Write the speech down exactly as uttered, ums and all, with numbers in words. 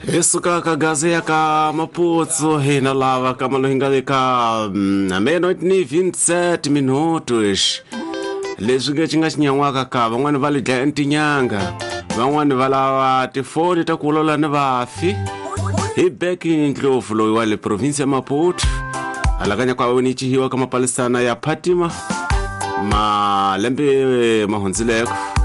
Isuka ka gaze ya ka Maputo hina lava ka maluhinga ka na meia-noite ni vinte e sete minutos. Leswi nge xi nga xinyan'waka ka van'wani va le dlaya tinyanga, van'wani va lava tifoni ta ku lola ni vafi. Hi Beki Ndlovu loyi wa le province ya Maputo, alakanya kwa winichihiwa ka mapalisana ya Phatima malembe mahundzileko.